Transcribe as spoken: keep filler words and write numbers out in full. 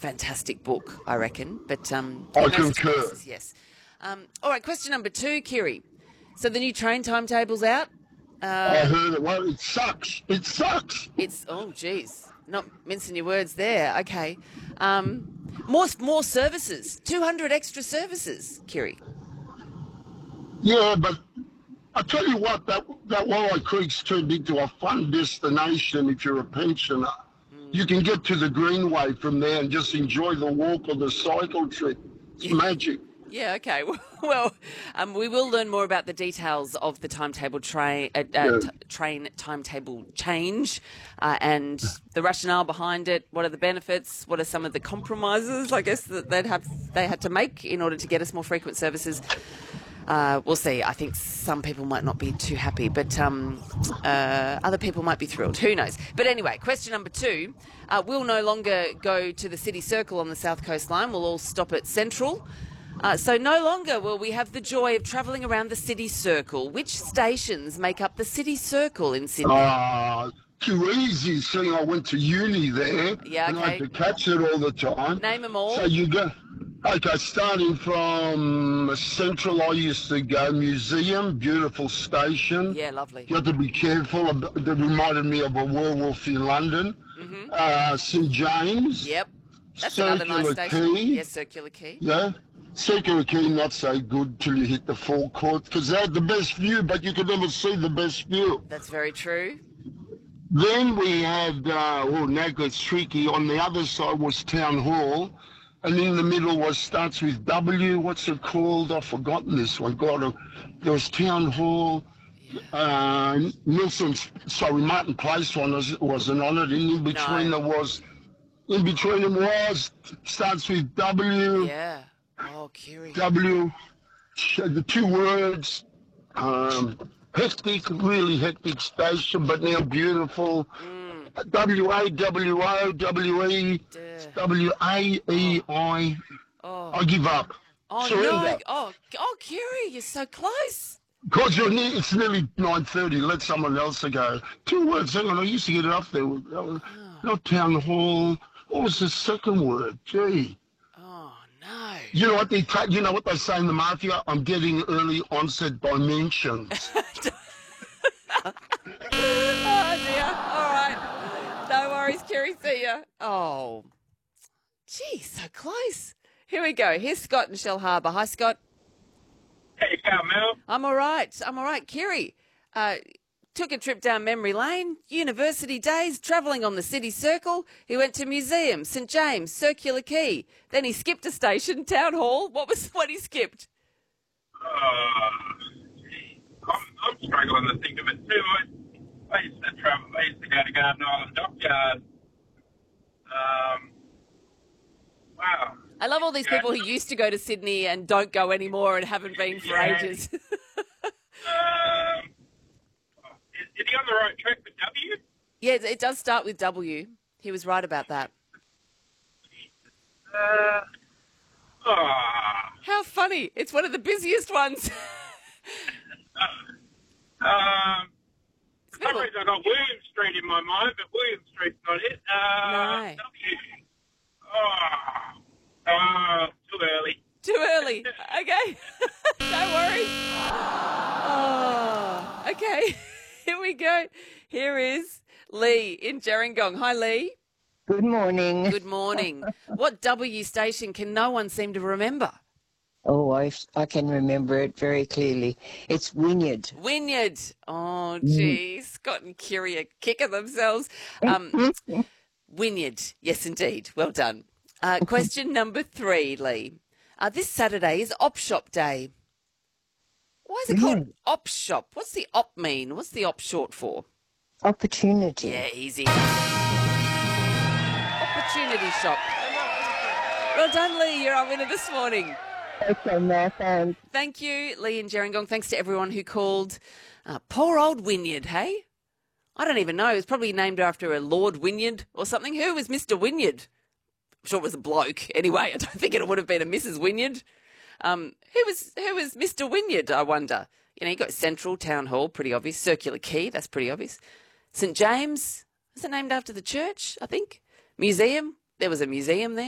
fantastic book, I reckon. But um, I most concur. cases, yes. Um, all right, question number two, Kiri. So the new train timetable's out. I heard it. Well, it sucks. It sucks. It's, oh, geez, not mincing your words there. Okay. Um, more more services, two hundred extra services, Kiri. Yeah, but I tell you what, that that Walleye Creek's turned into a fun destination if you're a pensioner. Mm. You can get to the Greenway from there and just enjoy the walk or the cycle trip. It's Yeah. magic. Yeah, okay. Well, um, we will learn more about the details of the timetable train uh, uh, Yeah. t- train timetable change uh, and the rationale behind it. What are the benefits? What are some of the compromises, I guess, that they'd have they had to make in order to get us more frequent services? Uh, we'll see. I think some people might not be too happy, but um, uh, other people might be thrilled. Who knows? But anyway, question number two. Uh, we'll no longer go to the city circle on the South Coast Line. We'll all stop at Central. Uh, so no longer will we have the joy of travelling around the city circle. Which stations make up the city circle in Sydney? Ah, too easy, seeing I went to uni there. Yeah, And I okay. had to catch it all the time. Name them all. So you go, okay, starting from Central, I used to go Museum, beautiful station. Yeah, lovely. You have to be careful. ab- That reminded me of a werewolf in London. Mm-hmm. Uh, St James. Yep. That's another nice Circular station. Quay. Yes, Circular Quay. Yeah. Circular Quay, not so good till you hit the forecourt because they had the best view, but you could never see the best view. That's very true. Then we had, uh, oh, now it gets tricky. On the other side was Town Hall, and in the middle was starts with W. What's it called? I've forgotten this one. God, uh, there was Town Hall. Uh, Nilsson's, sorry, Martin Place one was, wasn't on it. And in between No. there was, in between them was starts with W. Yeah. Oh, Kiri. W. The two words. Um, hectic, really hectic station, but now beautiful. Mm. W A W O W E Duh. W A E I. Oh. I give up. Oh, Surrender. no. Oh, oh, Kiri, you're so close. Because you're ne- it's nearly nine thirty. Let someone else go. Two words. Hang on. I used to get it up there. That was- Not Town Hall. What was the second word? Gee. Oh, no. You know what they ta- You know what they say in the mafia? I'm getting early onset dimensions. Oh, dear. All right. No worries, Kiri. See ya. Oh, gee, so close. Here we go. Here's Scott in Shell Harbour. Hi, Scott. How you going, Mel? I'm all right. I'm all right. Kiri, uh, took a trip down memory lane, university days, travelling on the city circle. He went to museum, St James, Circular Quay. Then he skipped a station, Town Hall. What was what he skipped? Uh, I'm, I'm struggling to think of it too. I, I used to travel. I used to go to Garden Island Dockyard. Um, wow. I love all these Yeah. people who used to go to Sydney and don't go anymore and haven't been for Yeah. ages. Um, is, is he on the right track with W? Yeah, it it does start with W. He was right about that. Uh, oh, How funny. It's one of the busiest ones. um, It's for some been a- reason I got William Street in my mind, but William Street's not it. Uh, No. W. Oh, uh, too early. Too early. Okay. Don't worry. Oh, okay. Here we go. Here is Lee in Gerringong. Hi, Lee. Good morning. Good morning. What W station can no one seem to remember? Oh, I, I can remember it very clearly. It's Wynyard. Wynyard. Oh, geez. Scott and Kiri are kicking themselves. Um, Wynyard. Yes, indeed. Well done. Uh, question number three, Lee. Uh, this Saturday is Op Shop Day. Why is it called Op Shop? What's the Op mean? What's the Op short for? Opportunity. Yeah, easy. Opportunity shop. Well done, Lee. You're our winner this morning. Okay, now thanks. Thank you, Lee and Gerringong. Thanks to everyone who called. Uh, poor old Wynyard, hey? I don't even know. It was probably named after a Lord Wynyard or something. Who was Mister Wynyard? I'm sure it was a bloke. Anyway, I don't think it would have been a Missus Wynyard. Um, who was who was Mister Wynyard, I wonder? You know, you got Central, Town Hall, pretty obvious. Circular Quay, that's pretty obvious. St James, was it named after the church, I think? Museum, there was a museum there.